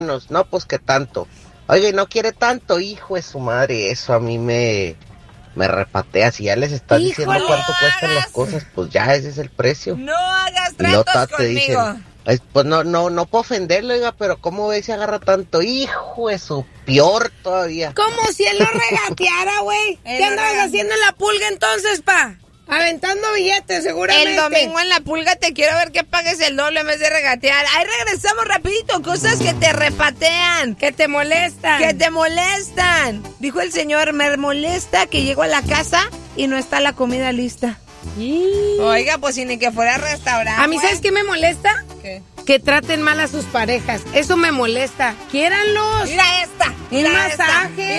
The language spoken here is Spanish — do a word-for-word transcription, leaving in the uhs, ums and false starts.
No, pues que tanto. Oye, ¿y no quiere tanto? Hijo de su madre, eso a mí me, me repatea. Si ya les estás Híjole, diciendo cuánto no cuestan hagas. las cosas, pues ya ese es el precio. No hagas Y luego tratos todavía te conmigo. dicen, "Ay, pues no, no, no puedo ofenderlo, oiga, pero ¿cómo ves si agarra tanto? Hijo de su, peor todavía. Como si él lo regateara, güey. Él ¿Qué lo andabas rega- haciendo en la pulga entonces, pa? Aventando billetes, seguramente. El domingo en la pulga te quiero ver que pagues el doble en vez de regatear. Ahí regresamos rapidito, cosas que te repatean, Que te molestan. que te molestan. Dijo el señor, me molesta que llego a la casa y no está la comida lista. Y... Oiga, pues si ni que fuera a restaurante. A mí, ¿sabes qué me molesta? ¿Qué? Que traten mal a sus parejas. Eso me molesta. Quiéranlos. Mira esta. Un Mira masaje. esta.